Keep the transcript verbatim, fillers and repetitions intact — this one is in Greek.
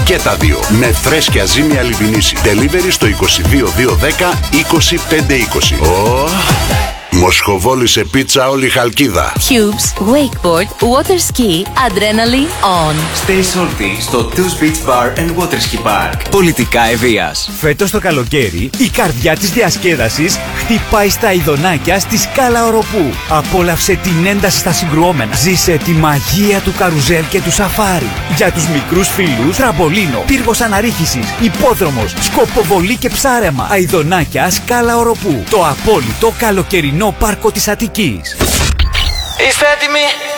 Και τα δύο. Με φρέσκια ζύμια λιβινίση. Delivery στο είκοσι δύο δύο δέκα είκοσι πέντε είκοσι. Oh. Μοσχοβόλη σε πίτσα όλη η Χαλκίδα. Cubes, wakeboard, water ski, adrenaline on. Stay salty στο Two's Beach Bar and Water Ski Park. Πολιτικά Ευβοίας. Φέτος το καλοκαίρι, η καρδιά της διασκέδασης χτυπάει στα ειδονάκια στη Σκάλα Οροπού. Απόλαυσε την ένταση στα συγκρουόμενα. Ζήσε τη μαγεία του καρουζέλ και του σαφάρι. Για τους μικρούς φίλους, τραμπολίνο, πύργος αναρρίχησης, υπόδρομος, σκοποβολή και ψάρεμα. Αειδονάκια Σκάλα Οροπού. Το απόλυτο καλοκαιρινό πάρκο της Αττικής. Είστε έτοιμοι?